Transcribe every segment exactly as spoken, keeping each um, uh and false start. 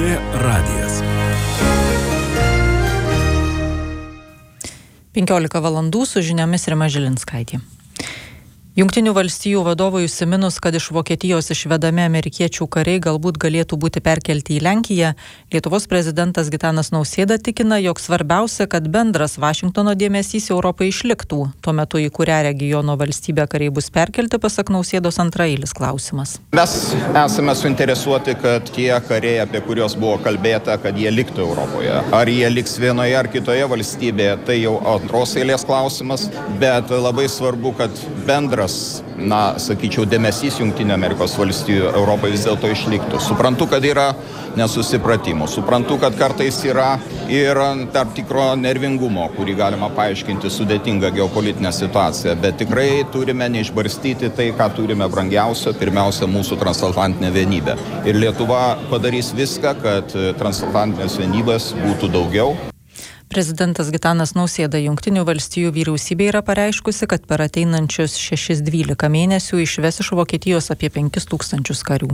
L R T radijas. penkiolika valandų su žiniomis Rima Žilinskaitė. Jungtinių valstijų vadovui užsiminus, kad iš Vokietijos išvedami amerikiečių kariai galbūt galėtų būti perkelti į Lenkiją, Lietuvos prezidentas Gitanas Nausėda tikina, jog svarbiausia, kad bendras Vašingtono dėmesys Europai išliktų. Tuo metu į kurią regiono valstybę kariai bus perkelti, pasak Nausėdos, antraeilis klausimas. Mes esame suinteresuoti, kad tie kariai, apie kuriuos buvo kalbėta, kad jie liktų Europoje. Ar jie liks vienoje ar kitoje valstybėje, tai jau antros eilės klausimas, bet labai svarbu, kad bendras na, sakyčiau, dėmesys Jungtinių Amerikos valstijų Europai vis dėlto išliktų. Suprantu, kad yra nesusipratimų, suprantu, kad kartais yra ir tarp tikro nervingumo, kurį galima paaiškinti sudėtingą geopolitinę situaciją, bet tikrai turime neišbarstyti tai, ką turime brangiausio, pirmiausia, mūsų transatlantinė vienybė. Ir Lietuva padarys viską, kad transatlantinės vienybės būtų daugiau. Prezidentas Gitanas Nausėda Jungtinių valstijų vyriausybė yra pareiškusi, kad per ateinančius šešis dvylika mėnesių išves iš Vokietijos apie penkis tūkstančius karių.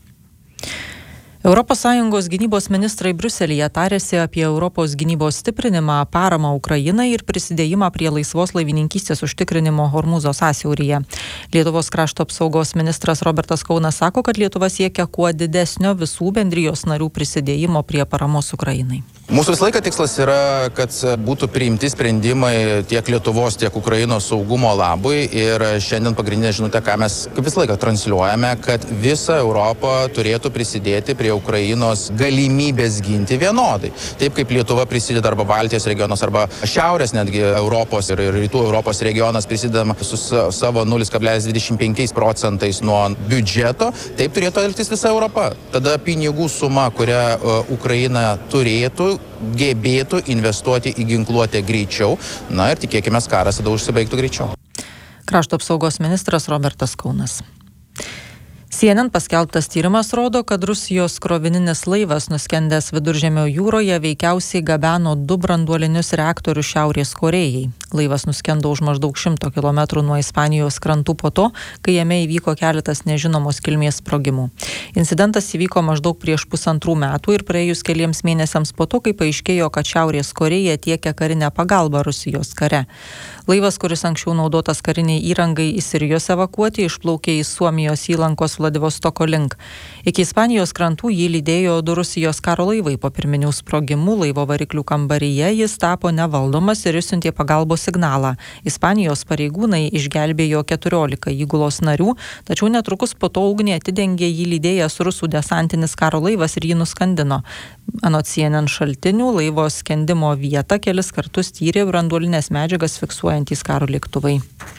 Europos Sąjungos gynybos ministrai Briuselyje tarėsi apie Europos gynybos stiprinimą, paramą Ukrainai ir prisidėjimą prie laisvos laivininkystės užtikrinimo Hormūzo sąsiauryje. Lietuvos krašto apsaugos ministras Robertas Kaunas sako, kad Lietuva siekia kuo didesnio visų bendrijos narių prisidėjimo prie paramos Ukrainai. Mūsų visą laiką tikslas yra, kad būtų priimti sprendimai tiek Lietuvos, tiek Ukrainos saugumo labui ir šiandien pagrindinė žinutė, ką mes kaip visą laiką transliuojame, kad visa Europa turėtų prisidėti prie Ukrainos galimybės ginti vienodai. Taip kaip Lietuva prisideda arba Baltijos regionas, arba šiaurės netgi Europos ir rytų Europos regionas prisidedama su savo nulis kablelis dvidešimt penkiais procentais nuo biudžeto, taip turėtų elgtis visa Europa. Tada pinigų suma, kurią Ukraina turėtų, gebėtų investuoti į ginkluotę greičiau, na ir tikėkime, karas tada užsibaigtų greičiau. Krašto apsaugos ministras Robertas Kaunas. C N N paskelbtas tyrimas rodo, kad Rusijos krovininis laivas nuskendęs Viduržemio jūroje veikiausiai gabeno du branduolinius reaktorius Šiaurės Korėjai. Laivas nuskendo už maždaug šimto kilometrų nuo Ispanijos krantų po to, kai jame įvyko keletas nežinomos kilmės sprogimų. Incidentas įvyko maždaug prieš pusantrų metų ir praėjus keliems mėnesiams po to, kai paaiškėjo, kad Šiaurės Korėja tiekia karinę pagalbą Rusijos kare. Laivas, kuris anksčiau naudotas kariniai įrangai į Sirijos evakuoti, išplaukė į Suomijos įlankos Vladivostoko link. Iki Ispanijos krantų jį lydėjo du Rusijos karo laivai. Po pirminių sprogimų laivo variklių kambaryje jis tapo nevaldomas ir išsiuntė pagalbos signalą. Ispanijos pareigūnai išgelbėjo keturiolika įgulos narių, tačiau netrukus po to ugnį atidengė jį lydėjęs rusų desantinis karo laivas ir jį nuskandino. Anot C N N šaltinių, laivo skendimo vietą kelis kartus tyrė branduolinės medžiagas fiksuojantys karo lėktuvai.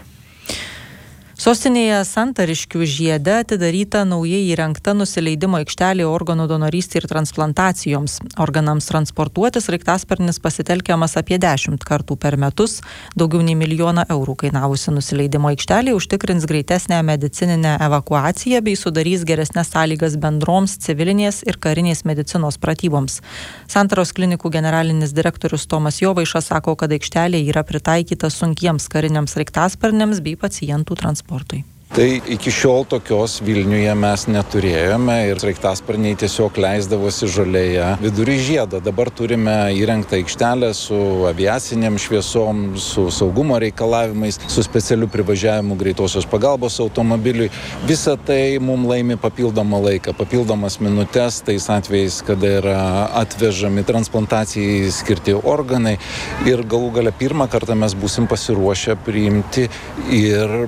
Sostinėje Santariškių žiede atidaryta naujai įrengta nusileidimo aikštelė organų donorystei ir transplantacijoms. Organams transportuoti sraigtasparnis pasitelkiamas apie dešimt kartų per metus. Daugiau nei milijoną eurų kainavusi nusileidimo aikštelė užtikrins greitesnę medicininę evakuaciją bei sudarys geresnes sąlygas bendroms civilinės ir karinės medicinos pratyboms. Santaros klinikų generalinis direktorius Tomas Jovaiša sako, kad aikštelė yra pritaikyta sunkiems kariniams sraigtasparniams bei pacientų transportui. Tai iki šiol tokios Vilniuje mes neturėjome ir sraigtasparniai tiesiog leisdavosi žolėje vidury žiedo. Dabar turime įrengtą aikštelę su aviaciniam šviesom, su saugumo reikalavimais, su specialiu privažiavimu greitosios pagalbos automobiliui. Visa tai mums laimi papildomą laiką, papildomas minutės, tais atvejais, kada yra atvežami transplantacijai skirti organai ir galų gale pirmą kartą mes būsim pasiruošę priimti ir